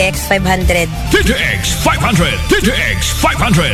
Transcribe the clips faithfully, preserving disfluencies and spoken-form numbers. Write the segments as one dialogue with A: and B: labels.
A: X five hundred.
B: D T X five hundred. D T X five hundred.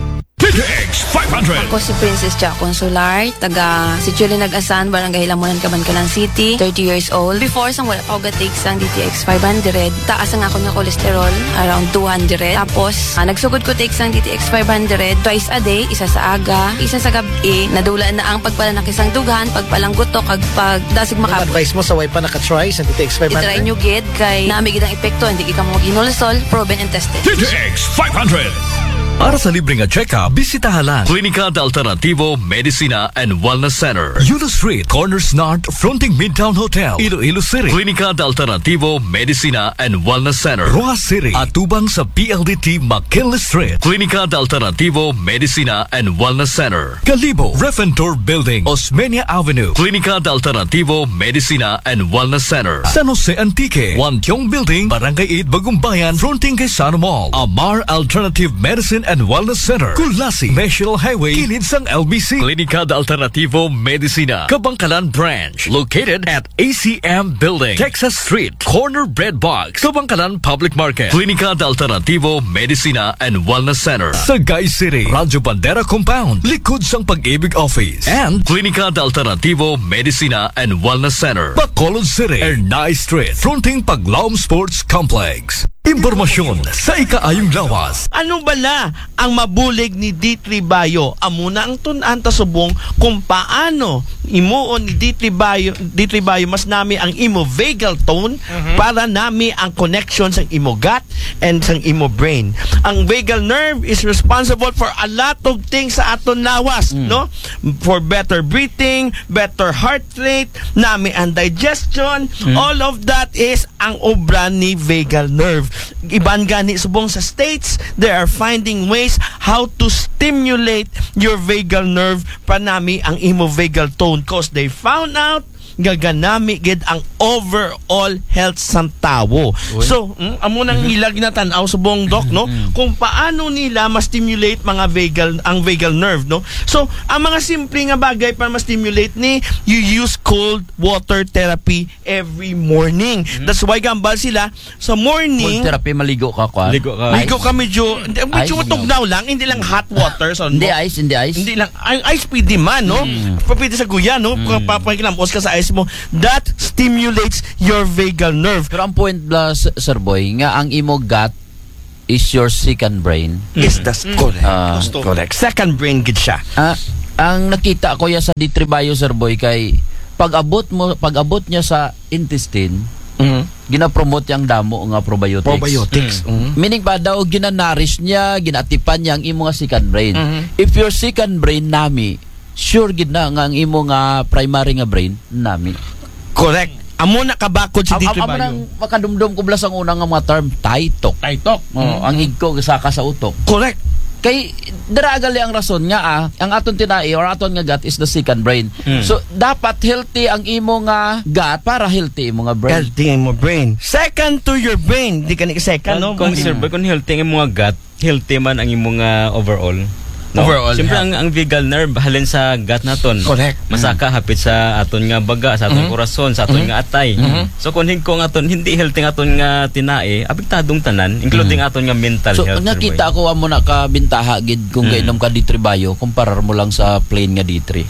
B: D T X five hundred.
A: Ako si Princess Cha Consular, taga Sitio Nag-asan, Barangay Lamunan, Cabancalan City, thirty years old. Before, sang wala pa ako gatake sang D T X five hundred, taas ang ako nga cholesterol, around two hundred. Tapos, ah, nagsugod ko take sang D T X five hundred, twice a day, isa sa aga, isa sa gabi, nadula na ang pagpalanakisang dugan, pagpalangguto, kag pagdasig
C: Ang
A: makapot.
C: advice mo sa way pa naka-try sa D T X five hundred?
A: I-try nyo gid, kay naamig ang epekto, hindi ka mo ginolsol, proven and tested.
B: D T X five hundred.
D: Para sa libreng check-up, bisitahan lang Klinika de Alternativo Medicina and Wellness Center, Yulo Street, Corners North, fronting Midtown Hotel, Iloilo City. Klinika de Alternativo Medicina and Wellness Center, Rojas City, atubang sa P L D T McKinley Street. Klinika de Alternativo Medicina and Wellness Center, Calibo, Refentor Building, Osmeña Avenue. Klinika de Alternativo Medicina and Wellness Center, San Jose Antique, Wantiong Building, Barangay eight, Bagumbayan, fronting kay Sano Mall. Amar Alternative Medicine and Wellness Center, Kulasi, National Highway, kilid sang L B C. Klinika de Alternativo Medicina, Kabangkalan Branch, located at A C M Building, Texas Street, Corner Bread Box, Kabangkalan Public Market. Klinika de Alternativo Medicina and Wellness Center, Sagay City, Radyo Bandera Compound, likod sang Pag-ibig Office. And Klinika de Alternativo Medicina and Wellness Center, Bacolod City, Ernay Street, fronting Paglaom Sports Complex. Impormasyon sa ikaayong lawas.
E: Ano bala ang mabulig ni D three Bio? Amuna ang tunan ta subong kung paano imuon ni D three Bio, D three Bio mas nami ang imo vagal tone uh-huh. para nami ang connection sa imo gut and sa imo brain. Ang vagal nerve is responsible for a lot of things sa aton lawas, mm. no? For better breathing, better heart rate, nami ang digestion, mm. all of that is ang obra ni vagal nerve. Iban gani subong sa states, they are finding ways how to stimulate your vagal nerve panami ang imo vagal tone cause they found out gaganami gid ang overall health sang tawo. So, mm, amo nang mm-hmm. ilag na tan-aw subong doc no mm-hmm. kung paano nila ma-stimulate mga vagal ang vagal nerve no. So, ang mga simple nga bagay para ma-stimulate ni you use cold water therapy every morning. Mm-hmm. That's why gambal sila sa morning.
F: Cold therapy maligo ka kwa.
E: Ligo ka. Ligo ka medyo medyo matugnaw lang, hindi lang hot water so
F: hindi ice, hindi ice.
E: Hindi lang ang ice pwede man no. Mm. Pwede sa guya no. Mm. Kung papakinamos ka sa ice mo, that stimulates your vagal nerve.
F: Pero ang point bla, Sir Boy, nga ang imo gut is your second brain.
E: Mm. Is that's mm. correct. Uh, correct. Second brain gid siya.
F: Uh, ang nakita ko ya sa D three Bio, Sir Boy, kay pag-abot mo, pag-abot niya sa intestine, mm-hmm. gina-promote yang damo nga probiotics.
E: Probiotics. Mm-hmm.
F: Meaning ba daw gina-nourish niya, ginatipan niya ang imo nga second brain. Mm-hmm. If your second brain nami, sure gid na nga ang imo nga primary nga brain nami.
E: Correct. Amo na kabakod si D three Bio.
F: Amo nang makadumdum ko blas ang unang nga mga term, taitok.
E: Taitok.
F: Oh, mm-hmm. Ang higko saka sa utok.
E: Correct.
F: Kay diragali ang rason nga ah, ang aton tinai or aton nga gut is the second brain. Mm. So dapat healthy ang imo nga gut para healthy imo nga brain.
E: Healthy imo brain. Second to your brain, di ka ni second no.
G: Kung sir, kung healthy ang imo nga gut, healthy man ang imo nga overall. No?
E: Overall.
G: Siyempre ang, ang vagal nerve halin sa gut naton.
E: Correct.
G: Masaka mm. hapit sa aton nga baga, sa aton mm-hmm. korason, sa aton mm-hmm. nga atay. Mm-hmm. So kung hingko nga aton hindi healthy nga aton nga tinae, apektadong tanan, including mm-hmm. aton nga mental
F: so,
G: health.
F: So nakita ko amo na ka bintaha gid kung mm-hmm. gainom ka D three Bio kumparar mo lang sa plain nga D three.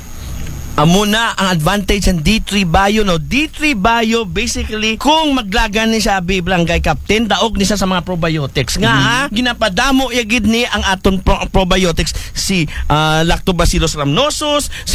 E: Amo na ang advantage ng D three Bio no. D three Bio basically kung maglagan ni siya biblangay captain daog ni siya sa mga probiotics nga mm-hmm. ha, ginapadamo yagid ni ang aton pro- probiotics si uh, Lactobacillus rhamnosus, si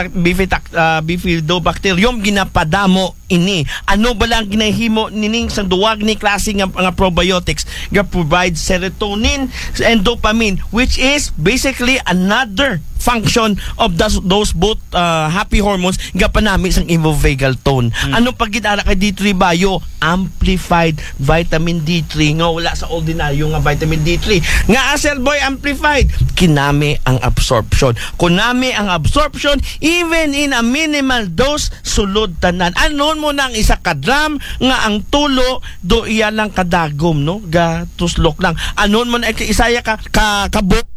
E: Bifidobacterium ginapadamo ini. Ano ba lang ginahimo nining sang duwag ni klase nga, nga probiotics nga provide serotonin and dopamine which is basically another function of those, those both uh, happy hormones nga panami sang imo vagal tone. Mm. Ano pag gitara kay D three Bio? Amplified vitamin D three nga wala sa ordinaryo nga vitamin D three. Nga Sir Boy amplified kinami ang absorption. Kunami ang absorption even in a minimal dose sulod tanan. Anon mo nang isa ka dram nga ang tulo do iya lang kadagom no ga tuslok lang. Anon mo na isaya ka ka kabuk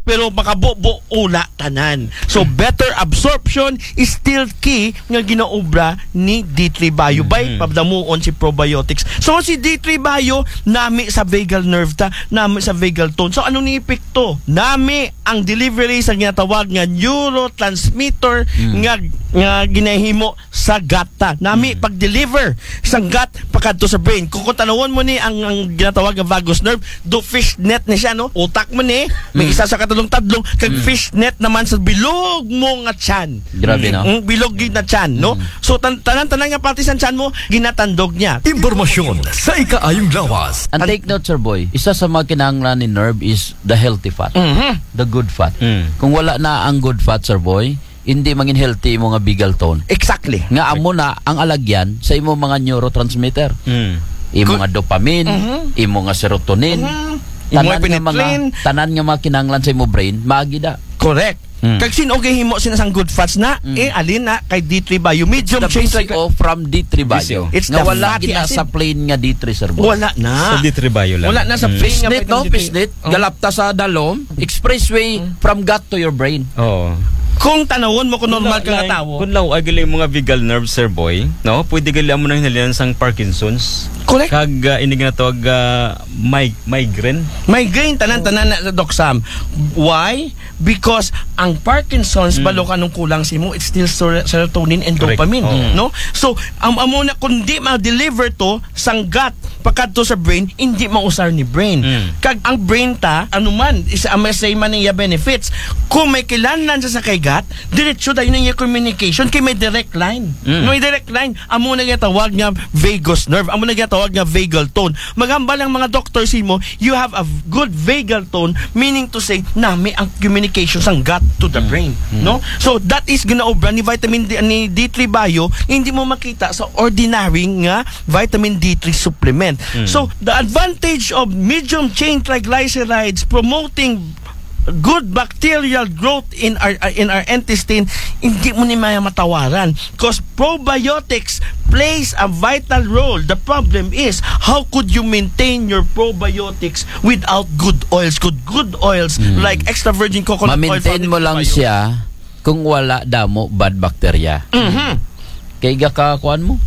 E: pero makabubo ula tanan. So better absorption is still key nga ginaobra ni D three Bio by pabdamuon si probiotics. So si D three Bio nami sa vagal nerve ta, nami sa vagal tone. So anong ni epekto? Nami ang delivery sa ginatawag nga neurotransmitter nga nga ginahimo sa gata. Nami pag-deliver sa gut pakadto sa brain. Kung tanawon mo ni ang, ang ginatawag nga vagus nerve, do fish net ni siya, no? Utak mo ni, may isa sa katulong-tadlong kag fish net naman sa bilog mo nga tiyan.
F: Grabe, no?
E: Mm, bilog gyud na tiyan, no? So tan tanan-tanan nga pati sa tiyan mo ginatandog niya.
D: Impormasyon sa ikaayong lawas.
F: And take note, sir boy, isa sa mga kinahanglan ni nerve is the healthy fat.
E: Mhm.
F: The good fat.
G: Mm.
F: Kung wala na ang good fat, sir boy, hindi maging healthy imo nga bigal tone.
E: Exactly.
F: Nga amo na ang alagyan sa imo mga neurotransmitter.
G: Mm.
F: Imo nga dopamine, imo nga serotonin,
E: Imo
F: tanan nga
E: epinephrine.
F: mga tanan nga mga kinahanglan sa imo brain, maagida.
E: Correct.
F: Mm.
E: Kag sin okay himo sinasang good fats na eh alin na kay D three Bio medium
F: The
E: chain
F: B C O from D three Bio.
G: B C O.
E: It's
F: nga
E: the
F: wala
E: fatty
F: gina
E: acid.
F: sa plain nga D three, sir boy.
E: Wala na.
G: Sa D three Bio lang.
E: Wala na sa
G: Mm.
E: plain nga
F: Pisnit, no?
E: vitamin D three.
F: Pisnit.
E: Oh.
F: Galapta sa dalom. Expressway from gut to your brain.
G: Oo.
E: Kung tanawon mo kung normal ka nga tawo.
G: Kung law ay gali mga vagal nerve, sir boy, no? Pwede gali mo nang hinalian sang Parkinson's.
E: Correct.
G: Kag uh, inig na tawag uh, mig- migraine.
E: Migraine tanan-tanan na Doc Sam. Why? Because ang Parkinson's balo kanong kulang si mo, it's still ser- serotonin and
G: Correct.
E: dopamine,
G: Oo.
E: no? So, ang amo na kundi ma-deliver to sang gut pakadto sa brain, hindi mausar ni brain.
G: Mm.
E: Kag ang brain ta, ano man, isa ang say man niya benefits. Kung may kilanlan sa sa kay gut, diretso dayon niya communication kay may direct line.
G: Mm.
E: May direct line. Amo na tawag nga vagus nerve, amo na tawag nga vagal tone. Magambal ang mga doctor si mo, you have a good vagal tone, meaning to say nami ang communication sang gut to the brain, no? So that is ginaobra ni vitamin D, ni D three Bio, hindi mo makita sa ordinary nga vitamin D three supplement. So the advantage of medium chain triglycerides promoting good bacterial growth in our uh, in our intestine, hindi mo ni maya matawaran because probiotics plays a vital role. The problem is how could you maintain your probiotics without good oils? Good good oils like extra virgin coconut oil.
F: Ma-maintain mo lang siya kung wala damo bad bacteria.
E: Mhm.
F: Kay gakakuan mo.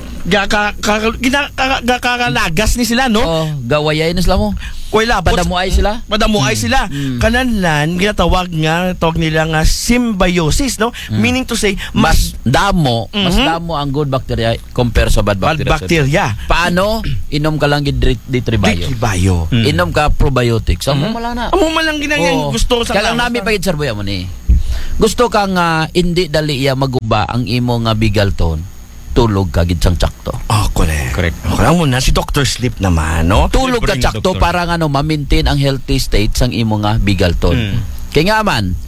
E: Gaka gina gakalagas ni sila, no?
F: Oh, gawayay na sila mo.
E: Wala
F: Padamuay sila.
E: Padamuay sila. Kananlan ginatawag nga tawag nila nga symbiosis, no? Meaning to say
F: Mas
E: mas
F: damo, mas
E: Mhm.
F: damo ang good bacteria compare sa bad
E: bad
F: bacteria.
E: bacteria.
F: Paano? Inom ka lang gid D three Bio.
E: Diki bayo.
F: Inom ka probiotics. Amo mo lang na.
E: Amo man lang ginang
F: Oo.
E: gusto sa
F: Kaya lang namin pagid sir boy mo ni. Gusto kang uh, hindi dali iya maguba ang imo nga bigal tone. Tulog ka gid sang tsakto.
E: Oh, correct.
G: Correct.
E: Okay, amo na si Doctor Sleep naman, no?
F: Tulog ka
G: Libre ni
F: tsakto
G: doktor.
F: para nga no ma-maintain ang healthy state sang imo nga bigal tone.
G: Mm.
F: Kaya nga man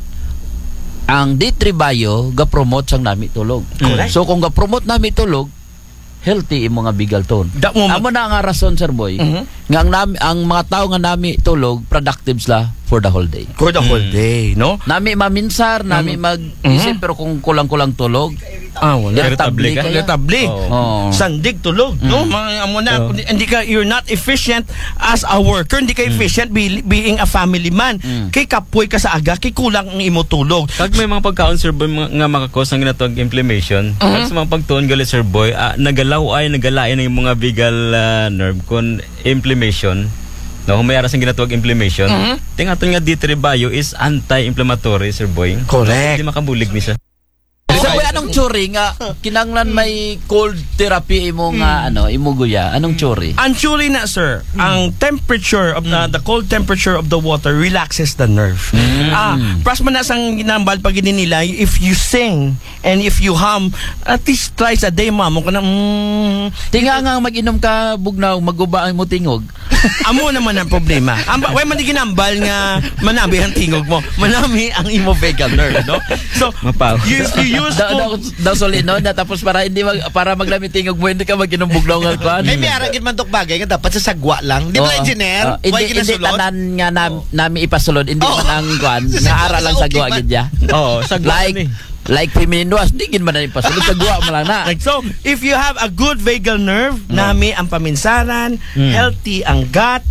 F: ang D three Bio ga-promote sang nami tulog.
E: Correct.
F: So kung ga-promote nami tulog, healthy imo nga bigal tone.
E: Da mo
F: Amo na nga rason sir boy.
E: Mhm.
F: Nga ang nami, ang mga tao nga nami tulog productive sila for the whole day.
E: for the whole day, no?
F: Nami maminsar, nami mag-isip pero kung kulang-kulang tulog,
E: Ah, wala.
F: irritable
G: Irritable ka?
F: ka.
E: Irritable.
G: Oo.
F: Oh.
E: Sandig tulog, no? Mga amo na
G: Oo.
E: kundi- hindi ka you're not efficient as a worker, hindi ka efficient be- being a family man. Kay kapoy ka sa aga, kay kulang ang imo tulog.
G: Kag may mga pagkaon sir boy mga, nga makakos ng ginatawag inflammation. Kag sa mga pagtuon gali sir boy, ah, nagalaw ay nagalain ng mga vagal ah, nerve kon inflammation. No, humayara sa ginatawag inflammation. Tingaton nga D three Bio is anti-inflammatory sir boy.
E: Correct.
G: Hindi makabulig ni siya.
F: So, boy, anong tsuri nga kinanglan may cold therapy imo nga ano, imo guya? Anong tsuri?
E: Ang theory na sir, ang temperature of the, the cold temperature of the water relaxes the nerve. Ah, pras man na sang ginambal pag nila, if you sing and if you hum at least twice a day, ma'am, mo kana mm,
F: Tinga nga mag-inom ka bugnaw, maguba ang mo tingog.
E: amo naman ang problema. Ang way man di ginambal nga manami ang tingog mo. Manami ang imo vagal nerve, no? So,
G: Mapaw.
E: you, you use
F: Daw daw daw solino na tapos para hindi mag, para maglamit tingog mo hindi ka mag-inom bugnaw nga kuan.
C: May mayara gid man tok bagay nga dapat sa sagwa lang. Di ba
F: Oo.
C: engineer?
F: Oo, hindi,
C: Why
F: hindi
C: kinasulod?
F: tanan nga nam, nami ipasulod, hindi
C: Oo.
F: man ang kuan,
C: Sa
F: nga
C: sagwa
F: ara lang
C: sa
F: sa
C: okay
F: guwa
C: man.
F: gid ya.
G: Oo, sagwa
F: like
G: ni.
F: like feminine was, hindi gid man na ipasulod sa guwa mo lang na.
E: Like, so, if you have a good vagal nerve, nami ang paminsaran, healthy ang gut,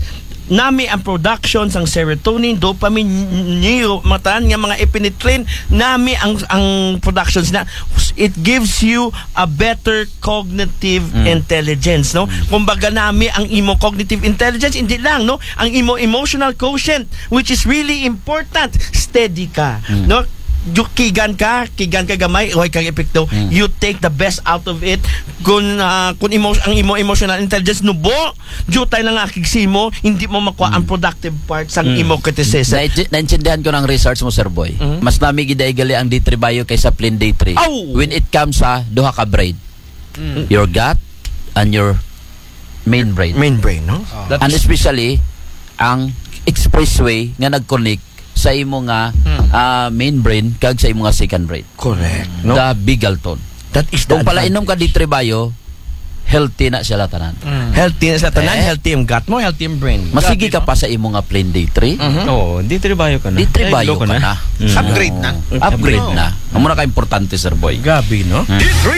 E: nami ang production sang serotonin, dopamine, neuro, matan nga mga epinephrine, nami ang ang productions na it gives you a better cognitive intelligence, no? Kumbaga nami ang imo cognitive intelligence, hindi lang, no? Ang imo emotional quotient, which is really important, steady ka, no? Yu- kigan ka, kigan ka gamay, oy kang epekto. You take the best out of it. Kung uh, kung emo, ang imo emotional intelligence nubo, jutay lang akigsimo, hindi mo makuha ang productive parts ang imo criticism.
F: Na- naintindihan ko ng research mo, Sir Boy. Mas nami giday-gali ang D three bio kaysa plain D three.
E: Aw!
F: When it comes sa duha ka brain. Your gut and your main brain.
E: Main brain, no?
F: And especially ang expressway nga nag-connect sa imo nga ah, main brain kag sa imo nga second brain.
E: Correct, no?
F: The Bigleton.
E: That is the
F: Kung pala inom ka D three bio, healthy na sila tanan.
E: healthy na sa tanan,
F: Eh?
E: healthy ang gut mo, healthy ang brain.
F: Masigi ka pa sa imo nga plain D three.
G: Oo, D three bio ka na.
F: D three
G: Ay,
F: bio
G: loko
F: ka na.
G: Mm.
C: Upgrade na.
F: Upgrade na. Amo na ka importante, Sir Boy.
E: Gabi, no?
B: D three